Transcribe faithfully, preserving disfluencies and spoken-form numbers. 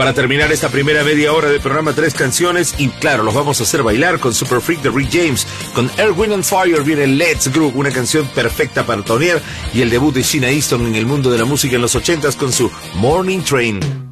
Para terminar esta primera media hora del programa, tres canciones y claro, los vamos a hacer bailar con Super Freak de Rick James. Con Earth, Wind and Fire viene Let's Groove, una canción perfecta para tonear, y el debut de Sheena Easton en el mundo de la música en los ochentas con su Morning Train.